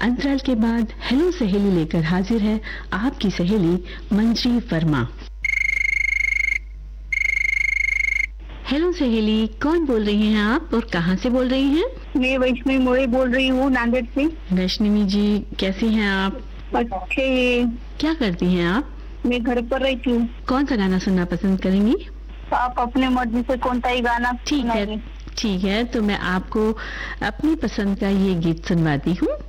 अंतराल के बाद हेलो सहेली लेकर हाजिर है आपकी सहेली मंजी वर्मा। हेलो सहेली, कौन बोल रही हैं आप और कहाँ से बोल रही हैं? मैं वैष्णवी मोरे बोल रही हूँ, नांदेड़ से। वैष्णवी जी, कैसी हैं आप? अच्छे। क्या करती हैं आप? मैं घर पर रहती हूँ। कौन सा गाना सुनना पसंद करेंगी? आप अपने मर्जी से कौन सा ही गाना ठीक है, तो मैं आपको अपनी पसंद का ये गीत सुनवाती हूँ।